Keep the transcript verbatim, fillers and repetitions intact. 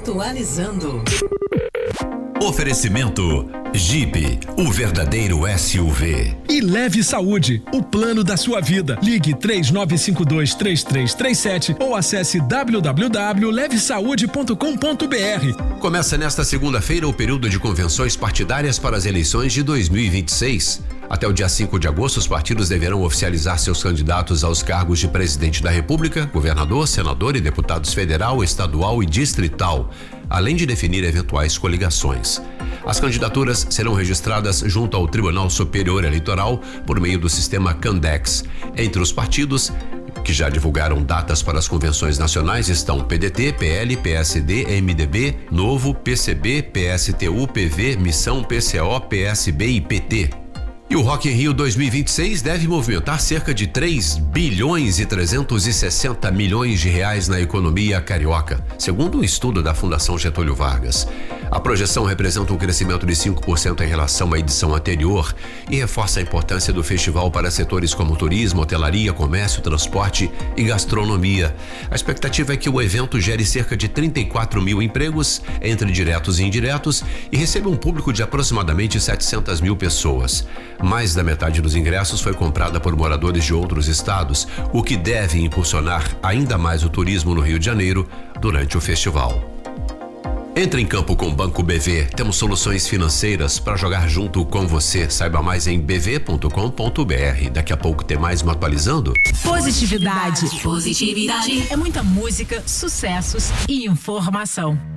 Atualizando. Oferecimento Jeep, o verdadeiro S U V. E Leve Saúde, o plano da sua vida. Ligue três nove cinco dois, três três três sete ou acesse w w w ponto leve saúde ponto com ponto b r. Começa nesta segunda-feira o período de convenções partidárias para as eleições de dois mil e vinte e seis. Até o dia cinco de agosto, os partidos deverão oficializar seus candidatos aos cargos de presidente da República, governador, senador e deputados federal, estadual e distrital, além de definir eventuais coligações. As candidaturas serão registradas junto ao Tribunal Superior Eleitoral por meio do sistema Candex. Entre os partidos que já divulgaram datas para as convenções nacionais estão P D T, P L, P S D, M D B, Novo, P C B, P S T U, P V, Missão, P C O, P S B e P T. E o Rock in Rio dois mil e vinte e seis deve movimentar cerca de três bilhões e trezentos e sessenta milhões de reais na economia carioca, segundo um estudo da Fundação Getúlio Vargas. A projeção representa um crescimento de cinco por cento em relação à edição anterior e reforça a importância do festival para setores como turismo, hotelaria, comércio, transporte e gastronomia. A expectativa é que o evento gere cerca de trinta e quatro mil empregos, entre diretos e indiretos, e receba um público de aproximadamente setecentas mil pessoas. Mais da metade dos ingressos foi comprada por moradores de outros estados, o que deve impulsionar ainda mais o turismo no Rio de Janeiro durante o festival. Entre em campo com o Banco B V. Temos soluções financeiras para jogar junto com você. Saiba mais em b v ponto com ponto b r. Daqui a pouco tem mais um Atualizando. Positividade. Positividade. É muita música, sucessos e informação.